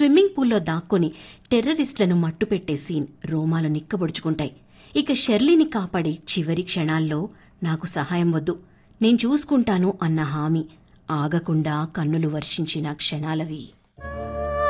Swimming పూల్లో దాక్కొని టెర్రరిస్టులను మట్టుపెట్టే scene రోమాలు నిక్కబొడుచుకుంటాయి. ఇక షెర్లీని కాపాడే చివరి క్షణాల్లో నాకు సహాయం వద్దు, నేను చూసుకుంటాను అన్న హామీ ఆగకుండా కన్నులు వర్షించిన క్షణాలవి.